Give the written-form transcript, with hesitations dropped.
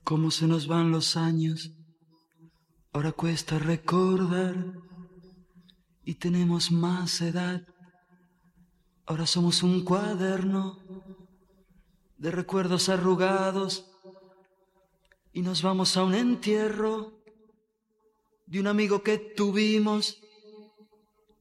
Cómo se nos van los años, ahora cuesta recordar y tenemos más edad. Ahora somos un cuaderno de recuerdos arrugados y nos vamos a un entierro de un amigo que tuvimos